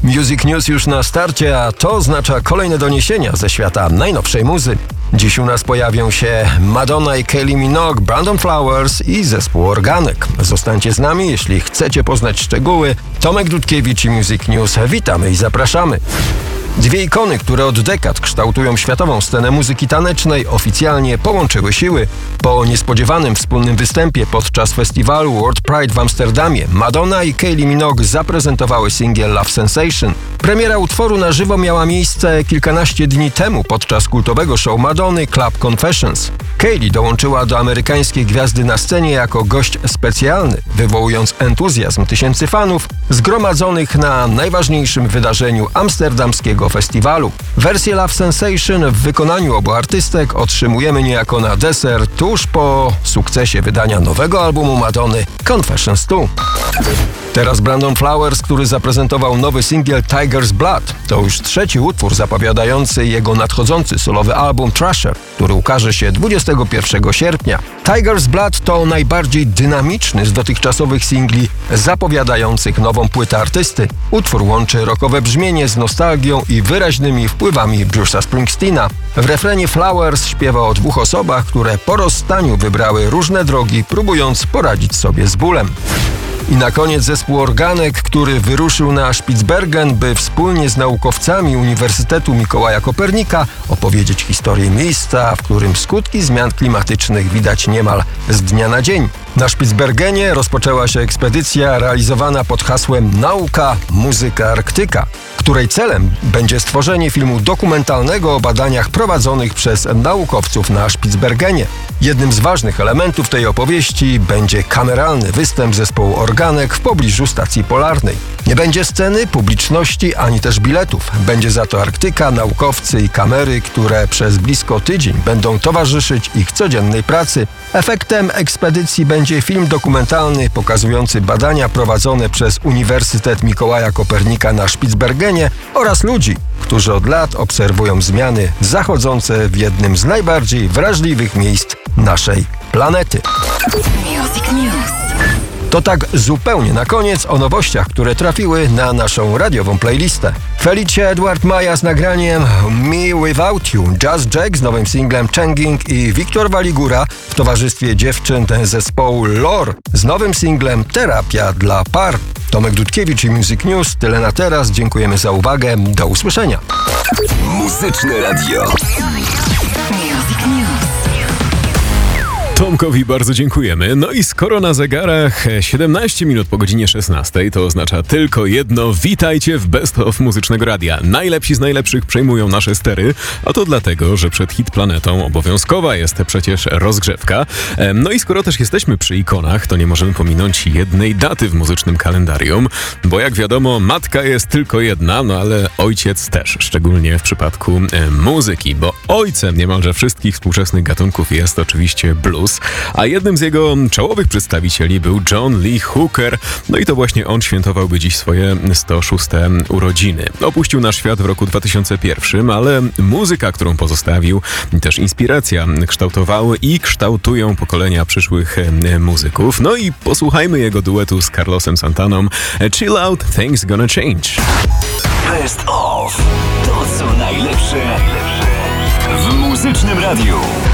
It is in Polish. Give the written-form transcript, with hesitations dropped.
Music News już na starcie, a to oznacza kolejne doniesienia ze świata najnowszej muzy. Dziś u nas pojawią się Madonna i Kylie Minogue, Brandon Flowers i zespół Organek. Zostańcie z nami, jeśli chcecie poznać szczegóły. Tomek Dudkiewicz i Music News. Witamy i zapraszamy. Dwie ikony, które od dekad kształtują światową scenę muzyki tanecznej, oficjalnie połączyły siły. Po niespodziewanym wspólnym występie podczas festiwalu World Pride w Amsterdamie Madonna i Kylie Minogue zaprezentowały singiel Love Sensation. Premiera utworu na żywo miała miejsce kilkanaście dni temu podczas kultowego show Madonny Club Confessions. Kylie dołączyła do amerykańskiej gwiazdy na scenie jako gość specjalny, wywołując entuzjazm tysięcy fanów zgromadzonych na najważniejszym wydarzeniu amsterdamskiego festiwalu. Wersję Love Sensation w wykonaniu obu artystek otrzymujemy niejako na deser tuż po sukcesie wydania nowego albumu Madonny Confessions 2. Teraz Brandon Flowers, który zaprezentował nowy singiel Tiger's Blood. To już trzeci utwór zapowiadający jego nadchodzący solowy album Thrasher, który ukaże się 21 sierpnia. Tiger's Blood to najbardziej dynamiczny z dotychczasowych singli zapowiadających nową płytę artysty. Utwór łączy rockowe brzmienie z nostalgią i wyraźnymi wpływami Bruce'a Springsteena. W refrenie Flowers śpiewa o dwóch osobach, które po rozstaniu wybrały różne drogi, próbując poradzić sobie z bólem. I na koniec zespół Organek, który wyruszył na Spitsbergen, by wspólnie z naukowcami Uniwersytetu Mikołaja Kopernika opowiedzieć historię miejsca, w którym skutki zmian klimatycznych widać niemal z dnia na dzień. Na Spitsbergenie rozpoczęła się ekspedycja realizowana pod hasłem Nauka, Muzyka, Arktyka, której celem będzie stworzenie filmu dokumentalnego o badaniach prowadzonych przez naukowców na Spitsbergenie. Jednym z ważnych elementów tej opowieści będzie kameralny występ zespołu Organek w pobliżu stacji polarnej. Nie będzie sceny, publiczności ani też biletów. Będzie za to Arktyka, naukowcy i kamery, które przez blisko tydzień będą towarzyszyć ich codziennej pracy. Efektem ekspedycji będzie film dokumentalny pokazujący badania prowadzone przez Uniwersytet Mikołaja Kopernika na Spitsbergenie oraz ludzi, którzy od lat obserwują zmiany zachodzące w jednym z najbardziej wrażliwych miejsc naszej planety. Music News. To tak zupełnie na koniec o nowościach, które trafiły na naszą radiową playlistę. Felicia Edward Maja z nagraniem Me Without You, Jazz Jack z nowym singlem Changing i Wiktor Waligura w towarzystwie dziewczyn zespołu Lore z nowym singlem Terapia dla par. Tomek Dudkiewicz i Music News. Tyle na teraz. Dziękujemy za uwagę. Do usłyszenia. Muzyczne Radio. Music News. Tomkowi bardzo dziękujemy. No i skoro na zegarach 17 minut po godzinie 16, to oznacza tylko jedno. Witajcie w Best of Muzycznego Radia. Najlepsi z najlepszych przejmują nasze stery, a to dlatego, że przed Hit Planetą obowiązkowa jest przecież rozgrzewka. No i skoro też jesteśmy przy ikonach, to nie możemy pominąć jednej daty w muzycznym kalendarium, bo jak wiadomo, matka jest tylko jedna, no ale ojciec też, szczególnie w przypadku muzyki, bo ojcem niemalże wszystkich współczesnych gatunków jest oczywiście blues. A jednym z jego czołowych przedstawicieli był John Lee Hooker. No i to właśnie on świętowałby dziś swoje 106. urodziny. Opuścił nasz świat w roku 2001, ale muzyka, którą pozostawił, też inspiracja kształtowały i kształtują pokolenia przyszłych muzyków. No i posłuchajmy jego duetu z Carlosem Santaną. Chill Out, Things Gonna Change. Best of. To co najlepsze w Muzycznym Radiu.